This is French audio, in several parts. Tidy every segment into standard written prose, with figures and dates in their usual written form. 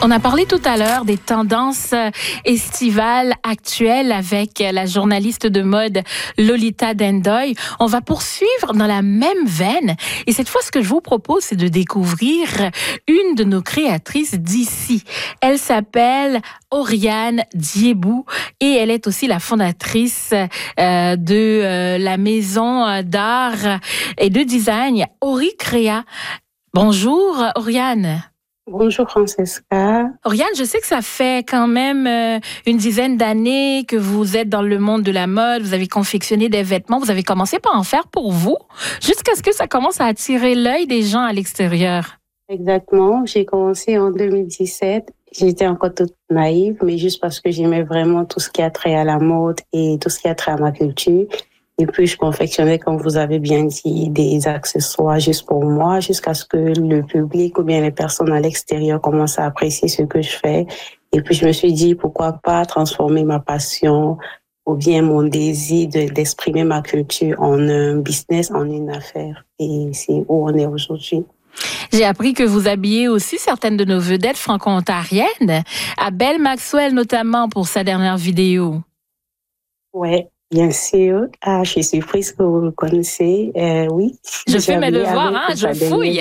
On a parlé tout à l'heure des tendances estivales actuelles avec la journaliste de mode Lolita Dendoy. On va poursuivre dans la même veine. Et cette fois, ce que je vous propose, c'est de découvrir une de nos créatrices d'ici. Elle s'appelle Oriane Diébou et elle est aussi la fondatrice de la maison d'art et de design Ori Créa. Bonjour Oriane. Bonjour Francesca. Oriane, je sais que ça fait quand même une dizaine d'années que vous êtes dans le monde de la mode, vous avez confectionné des vêtements, vous avez commencé par en faire pour vous, jusqu'à ce que ça commence à attirer l'œil des gens à l'extérieur. Exactement, j'ai commencé en 2017. J'étais encore toute naïve, mais juste parce que j'aimais vraiment tout ce qui a trait à la mode et tout ce qui a trait à ma culture. Et puis, je confectionnais, comme vous avez bien dit, des accessoires juste pour moi, jusqu'à ce que le public ou bien les personnes à l'extérieur commencent à apprécier ce que je fais. Et puis, je me suis dit, pourquoi pas transformer ma passion ou bien mon désir d'exprimer ma culture en un business, en une affaire. Et c'est où on est aujourd'hui. J'ai appris que vous habillez aussi certaines de nos vedettes franco-ontariennes, Abel Maxwell notamment pour sa dernière vidéo. Ouais. Bien sûr. Ah, je suis surprise que vous le connaissez. Oui. Je fais mes devoirs, hein, je fouille.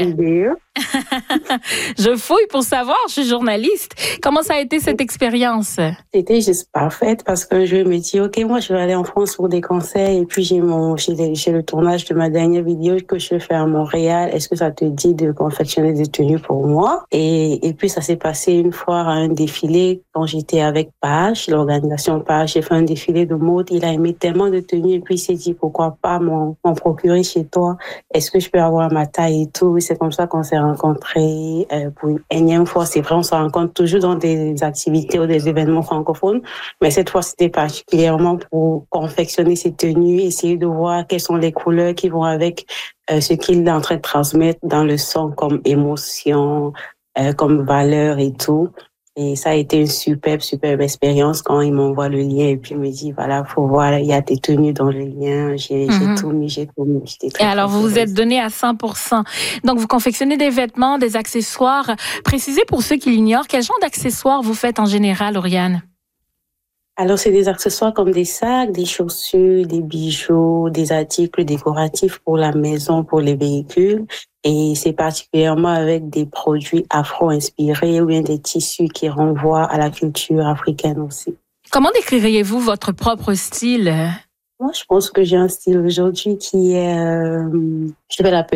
Je fouille pour savoir, je suis journaliste. Comment ça a été cette expérience? C'était juste parfaite parce que je me dis, OK, moi, je vais aller en France pour des concerts et puis j'ai le tournage de ma dernière vidéo que je fais à Montréal. Est-ce que ça te dit de confectionner des tenues pour moi? Et puis, ça s'est passé une fois à un défilé quand j'étais avec Page, l'organisation Page. J'ai fait un défilé de mode. Il a aimé tellement de tenues et puis il s'est dit, pourquoi pas m'en procurer chez toi? Est-ce que je peux avoir ma taille et tout? C'est comme ça qu'on s'est rencontrés pour une énième fois. C'est vrai, on se rencontre toujours dans des activités ou des événements francophones, mais cette fois, c'était particulièrement pour confectionner ces tenues, essayer de voir quelles sont les couleurs qui vont avec ce qu'il est en train de transmettre dans le son comme émotion, comme valeur et tout. Et ça a été une superbe expérience quand il m'envoie le lien et puis il me dit, voilà, faut voir, il y a tes tenues dans le lien. J'ai tout mis. Et alors, vous vous êtes donné à 100%. Donc, vous confectionnez des vêtements, des accessoires. Précisez pour ceux qui l'ignorent, quel genre d'accessoires vous faites en général, Oriane? Alors, c'est des accessoires comme des sacs, des chaussures, des bijoux, des articles décoratifs pour la maison, pour les véhicules. Et c'est particulièrement avec des produits afro-inspirés ou bien des tissus qui renvoient à la culture africaine aussi. Comment décririez-vous votre propre style? Moi, je pense que j'ai un style aujourd'hui qui est, je vais l'appeler